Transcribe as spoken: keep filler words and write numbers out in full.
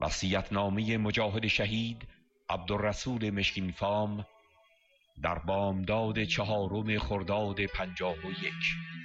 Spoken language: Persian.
وصیت‌نامه مجاهد شهید عبدالرسول مشکین فام در بامداد چهارم خرداد پنجاه و یک.